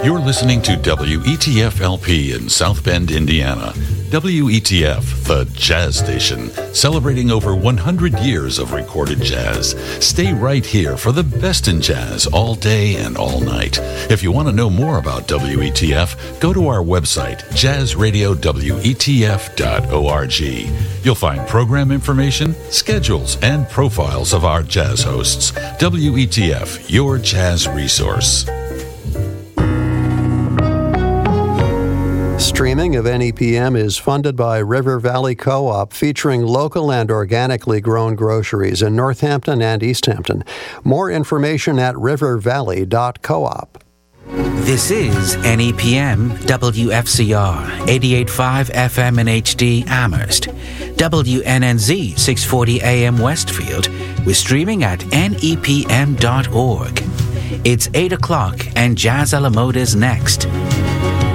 You're listening to WETF-LP in South Bend, Indiana. WETF, the jazz station, celebrating over 100 years of recorded jazz. Stay right here for the best in jazz all day and all night. If you want to know more about WETF, go to our website, jazzradiowetf.org. You'll find program information, schedules, and profiles of our jazz hosts. WETF, your jazz resource. Streaming of NEPM is funded by River Valley Co-op, featuring local and organically grown groceries in Northampton and East Hampton. More information at rivervalley.coop. This is NEPM WFCR 88.5 FM in HD Amherst, WNNZ 640 AM Westfield. We're streaming at nepm.org. It's 8 o'clock and Jazz a la Mode is next.